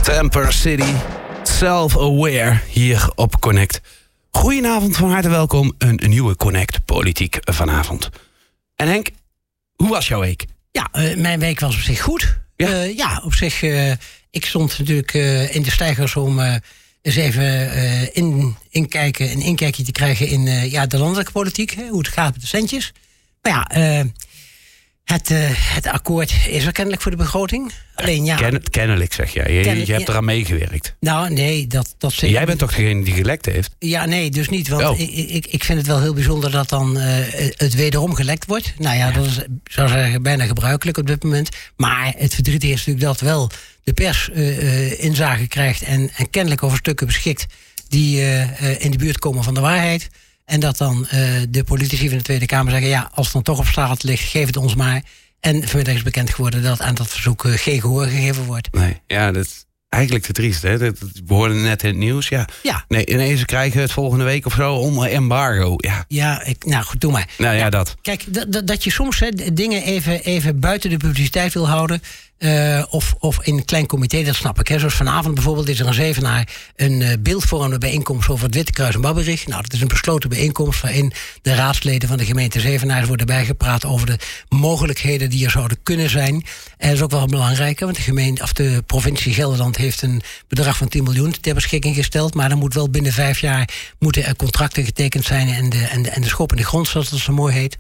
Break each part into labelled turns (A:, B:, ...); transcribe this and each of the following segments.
A: Temper City, Self-Aware, hier op Connect. Goedenavond, van harte welkom. Een nieuwe Connect Politiek vanavond. En Henk, hoe was jouw week?
B: Ja, mijn week was op zich goed.
A: Ja?
B: Op zich, ik stond natuurlijk in de steigers om eens even een inkijkje te krijgen in de landelijke politiek. Hoe het gaat met de centjes. Maar ja, het akkoord is er kennelijk voor de begroting. Alleen
A: Kennelijk zeg jij. Je hebt eraan meegewerkt.
B: Nou, nee, dat zeker.
A: Jij bent toch degene die gelekt heeft?
B: Ja, nee, dus niet. Want ik vind het wel heel bijzonder dat dan het wederom gelekt wordt. Nou ja, dat is, zou zeggen, bijna gebruikelijk op dit moment. Maar het verdrietige is natuurlijk dat wel de pers inzage krijgt en kennelijk over stukken beschikt die in de buurt komen van de waarheid. En dat dan de politici van de Tweede Kamer zeggen, ja, als het dan toch op straat ligt, geef het ons maar. En vanmiddag is bekend geworden dat aan dat verzoek geen gehoor gegeven wordt.
A: Nee, ja, dat is eigenlijk te triest. Hè? Dat behoorde net in het nieuws. Ja. Nee, ineens krijgen we het volgende week of zo onder embargo. Ja,
B: nou goed, doe maar.
A: Nou ja, dat.
B: Kijk, dat je soms dingen even buiten de publiciteit wil houden. Of in een klein comité, dat snap ik. Hè. Zoals vanavond bijvoorbeeld is er een Zevenaar een beeldvormende bijeenkomst over het Witte Kruis en Babberich. Nou, dat is een besloten bijeenkomst waarin de raadsleden van de gemeente Zevenaar worden bijgepraat over de mogelijkheden die er zouden kunnen zijn. En dat is ook wel belangrijk, want de provincie Gelderland heeft een bedrag van 10 miljoen ter beschikking gesteld. Maar dan moet wel binnen 5 jaar moeten er contracten getekend zijn en de schop in de grond, zoals dat zo mooi heet.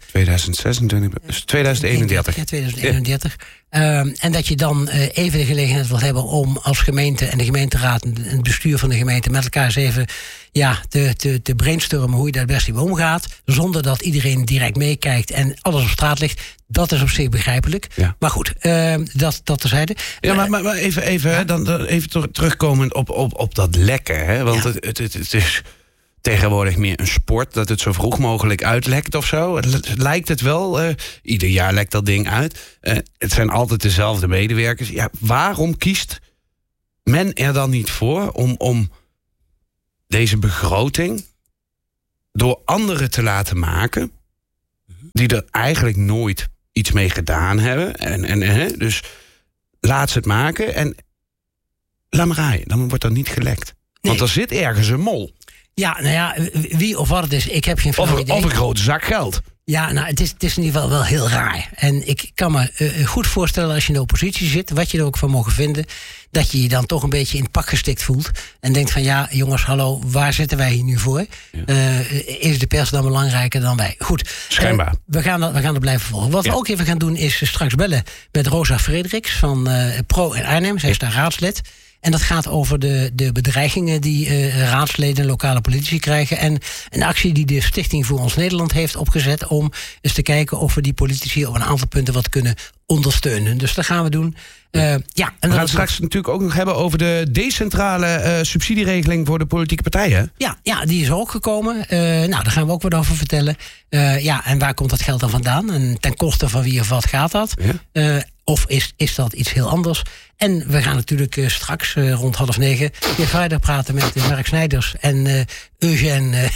A: 2031.
B: Ja, 2031. En dat je dan even de gelegenheid wilt hebben om als gemeente en de gemeenteraad en het bestuur van de gemeente met elkaar eens even te brainstormen hoe je daar het beste mee omgaat. Zonder dat iedereen direct meekijkt en alles op straat ligt. Dat is op zich begrijpelijk. Ja. Maar goed, dat terzijde.
A: Ja, maar even terugkomend op dat lekken. Hè? Want het is tegenwoordig meer een sport dat het zo vroeg mogelijk uitlekt of zo. Het lijkt het wel. Ieder jaar lekt dat ding uit. Het zijn altijd dezelfde medewerkers. Ja, waarom kiest men er dan niet voor om deze begroting door anderen te laten maken die er eigenlijk nooit iets mee gedaan hebben? Dus laat ze het maken en laat maar rijden. Dan wordt er niet gelekt. Want er zit ergens een mol.
B: Ja, nou ja, wie of wat het is, ik heb geen flauw idee.
A: Of een grote zak geld.
B: Ja, nou, het is in ieder geval wel heel raar. En ik kan me goed voorstellen als je in de oppositie zit, wat je er ook van mogen vinden, dat je je dan toch een beetje in het pak gestikt voelt. En denkt van, ja, jongens, hallo, waar zitten wij hier nu voor? Ja. Is de pers dan belangrijker dan wij? Goed.
A: Schijnbaar.
B: We gaan er blijven volgen. Wat we ook even gaan doen is straks bellen met Rosa Frederiks van Pro in Arnhem. Zij is daar raadslid. En dat gaat over de bedreigingen die raadsleden en lokale politici krijgen. En een actie die de Stichting voor Ons Nederland heeft opgezet om eens te kijken of we die politici op een aantal punten wat kunnen ondersteunen. Dus dat gaan we doen. En
A: we gaan het straks natuurlijk ook nog hebben over de decentrale subsidieregeling voor de politieke partijen.
B: Ja, die is er ook gekomen. Daar gaan we ook wat over vertellen. En waar komt dat geld dan vandaan? En ten koste van wie of wat gaat dat? Ja. Of is dat iets heel anders? En we gaan natuurlijk straks rond 8:30 weer verder praten met Mark Snijders en Eugène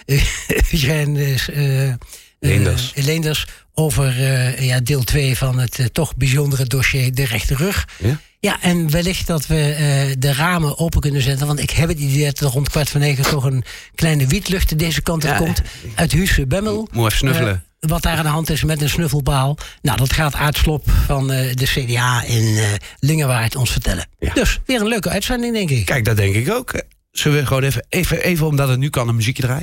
B: Leenders over deel 2 van het toch bijzondere dossier de rechte rug. Ja, en wellicht dat we de ramen open kunnen zetten. Want ik heb het idee dat er rond 8:45 toch een kleine wietlucht deze kant op komt. Uit Husse Bemmel.
A: Moet even snuffelen.
B: Wat daar aan de hand is met een snuffelpaal. Nou, dat gaat Aart Slop van de CDA in Lingewaard ons vertellen. Ja. Dus weer een leuke uitzending, denk ik.
A: Kijk, dat denk ik ook. Zullen we gewoon even omdat het nu kan, een muziekje draaien?